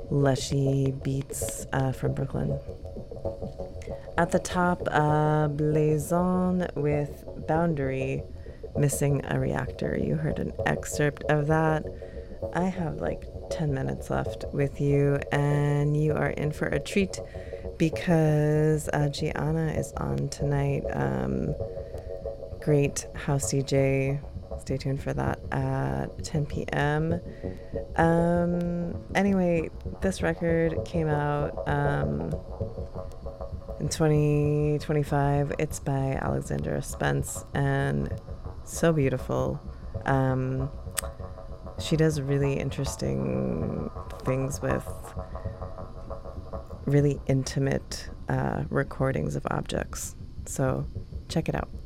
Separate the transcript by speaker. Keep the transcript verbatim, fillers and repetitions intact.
Speaker 1: lushy beats uh, from Brooklyn. At the top, uh, Blazon with Boundary, Missing a Reactor. You heard an excerpt of that. I have like ten minutes left with you, and you are in for a treat because uh, Gianna is on tonight. Um, great house D J. Stay tuned for that at ten p m Um, anyway, this record came out um, in twenty twenty-five. It's by Alexandra Spence and so beautiful. Um, she does really interesting things with really intimate uh, recordings of objects. So check it out.